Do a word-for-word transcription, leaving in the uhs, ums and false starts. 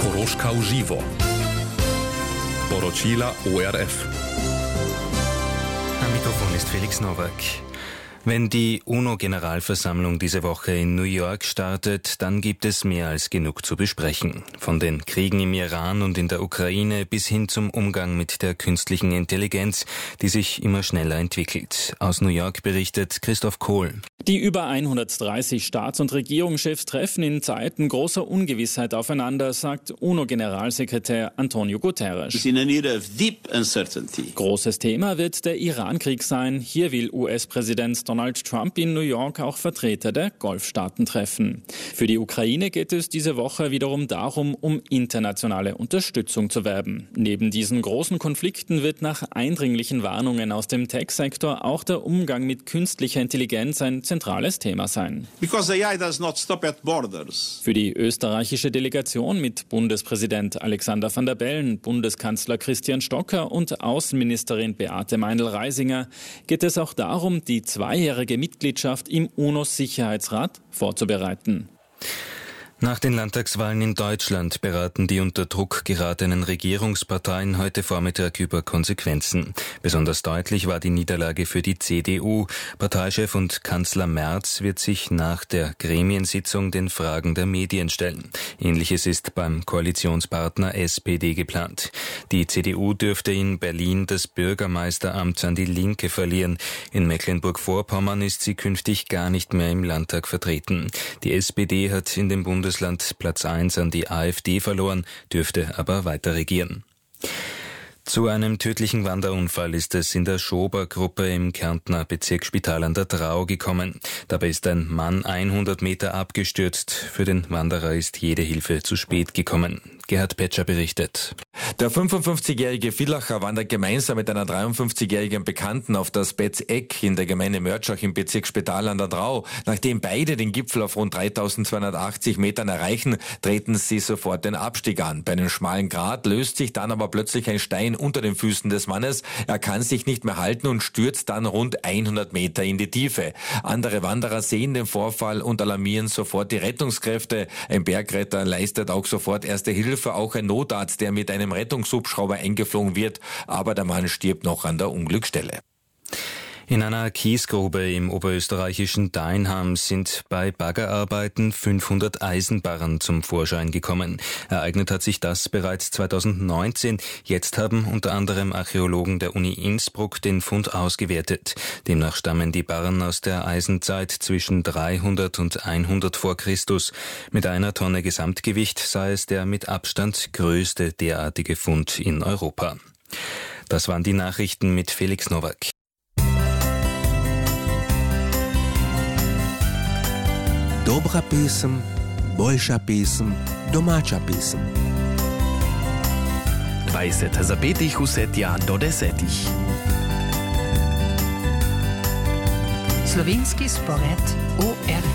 Koroška v živo. Poročila O R F. Am Mikrofon ist Felix Nowak. Wenn die UNO-Generalversammlung diese Woche in New York startet, dann gibt es mehr als genug zu besprechen. Von den Kriegen im Iran und in der Ukraine bis hin zum Umgang mit der künstlichen Intelligenz, die sich immer schneller entwickelt. Aus New York berichtet Christoph Kohl. Die über hundertdreißig Staats- und Regierungschefs treffen in Zeiten großer Ungewissheit aufeinander, sagt UNO-Generalsekretär Antonio Guterres. In an era of deep uncertainty. Großes Thema wird der Irankrieg sein. Hier will U S-Präsident Donald Trump in New York auch Vertreter der Golfstaaten treffen. Für die Ukraine geht es diese Woche wiederum darum, um internationale Unterstützung zu werben. Neben diesen großen Konflikten wird nach eindringlichen Warnungen aus dem Tech-Sektor auch der Umgang mit künstlicher Intelligenz ein zentrales Thema sein. Because A I does not stop at borders. Für die österreichische Delegation mit Bundespräsident Alexander Van der Bellen, Bundeskanzler Christian Stocker und Außenministerin Beate Meindl-Reisinger geht es auch darum, die zweijährige Mitgliedschaft im UNO-Sicherheitsrat vorzubereiten. Nach den Landtagswahlen in Deutschland beraten die unter Druck geratenen Regierungsparteien heute Vormittag über Konsequenzen. Besonders deutlich war die Niederlage für die C D U. Parteichef und Kanzler Merz wird sich nach der Gremiensitzung den Fragen der Medien stellen. Ähnliches ist beim Koalitionspartner S P D geplant. Die C D U dürfte in Berlin das Bürgermeisteramt an die Linke verlieren. In Mecklenburg-Vorpommern ist sie künftig gar nicht mehr im Landtag vertreten. Die S P D hat in dem Bundesland Platz eins an die AfD verloren, dürfte aber weiter regieren. Zu einem tödlichen Wanderunfall ist es in der Schober-Gruppe im Kärntner Bezirksspital an der Drau gekommen. Dabei ist ein Mann hundert Meter abgestürzt. Für den Wanderer ist jede Hilfe zu spät gekommen. Gerhard Petscher berichtet. Der fünfundfünfzigjährige Villacher wandert gemeinsam mit einer dreiundfünfzigjährigen Bekannten auf das Betzeck in der Gemeinde Mörtschach im Bezirksspital an der Drau. Nachdem beide den Gipfel auf rund dreitausendzweihundertachtzig Metern erreichen, treten sie sofort den Abstieg an. Bei einem schmalen Grat löst sich dann aber plötzlich ein Stein unter den Füßen des Mannes. Er kann sich nicht mehr halten und stürzt dann rund hundert Meter in die Tiefe. Andere Wanderer sehen den Vorfall und alarmieren sofort die Rettungskräfte. Ein Bergretter leistet auch sofort erste Hilfe. Auch ein Notarzt, der mit einem Rettungshubschrauber eingeflogen wird, aber der Mann stirbt noch an der Unglücksstelle. In einer Kiesgrube im oberösterreichischen Deinham sind bei Baggerarbeiten fünfhundert Eisenbarren zum Vorschein gekommen. Ereignet hat sich das bereits zweitausendneunzehn. Jetzt haben unter anderem Archäologen der Uni Innsbruck den Fund ausgewertet. Demnach stammen die Barren aus der Eisenzeit zwischen dreihundert und hundert vor Christus. Mit einer Tonne Gesamtgewicht sei es der mit Abstand größte derartige Fund in Europa. Das waren die Nachrichten mit Felix Nowak. Dobra pesem, boljša pesem, domača pesem. dvajset zapetih vsetja do desetih. Slovenski spored O R F.